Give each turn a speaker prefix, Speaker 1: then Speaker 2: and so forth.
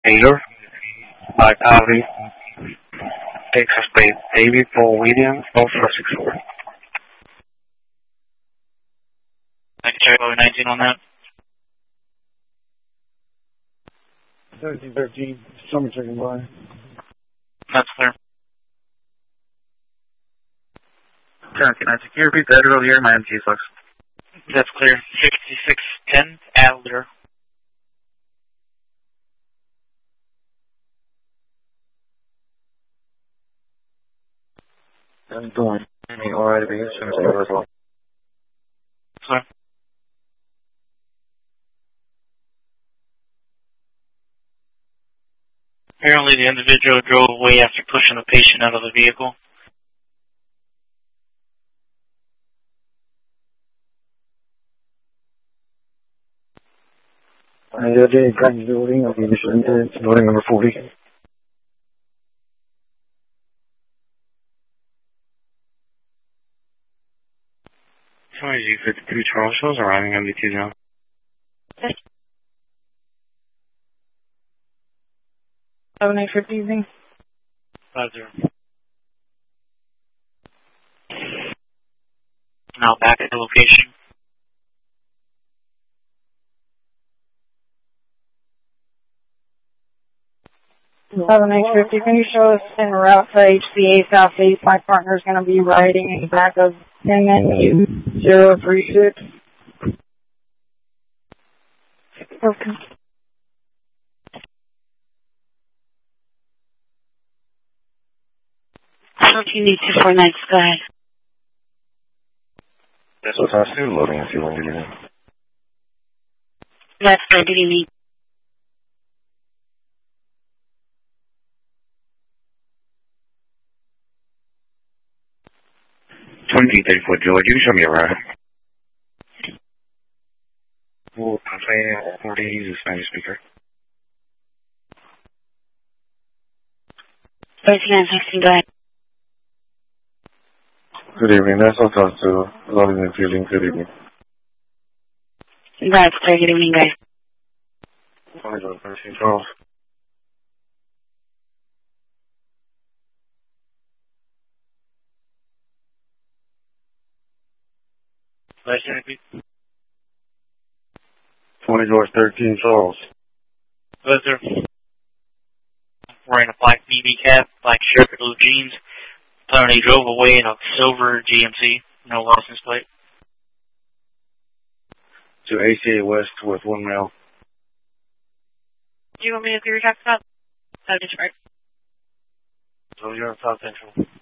Speaker 1: Taylor, by Audi, Texas plate David Paul Williams, 0464.
Speaker 2: I can check over 19 on that.
Speaker 3: 1313, summer checking by.
Speaker 2: That's clear.
Speaker 4: Can you repeat that earlier? My MG sucks.
Speaker 2: That's clear. 6610, Adler.
Speaker 4: I'm doing any alright to be as soon as I go.
Speaker 2: Clear. Apparently the individual drove away after pushing the patient out of the vehicle.
Speaker 3: Today, practice loading of the initial incident, loading number 40.
Speaker 1: Sorry, G52 Charles Shows arriving on MD2 now.
Speaker 5: Have a nice trip evening.
Speaker 2: 50. Now back at the location.
Speaker 5: Have a nice trip. Can you show us en route to HCA Southeast? My partner's going to be riding in the back of MNU 036. Okay.
Speaker 6: 148249 Sky.
Speaker 4: That's what I still loading if you want to get in.
Speaker 6: That's good, good evening.
Speaker 1: George, you can show me a ride. Well, I'm saying 40, he's a Spanish speaker.
Speaker 6: 3916, go ahead.
Speaker 4: Good evening. That's what I was to loading and feeling. Good evening.
Speaker 6: That's clear. Good evening, guys.
Speaker 4: 13 Charles.
Speaker 2: Last repeat.
Speaker 4: 20 George 13 Charles.
Speaker 2: Buzzer. Wearing a black BB cap, black shirt, blue jeans. Apparently drove away in a silver GMC. No license plate.
Speaker 1: To ACA West with 1 mile.
Speaker 6: Do you want me to do your tax stop? South Detroit.
Speaker 1: So you're in South Central.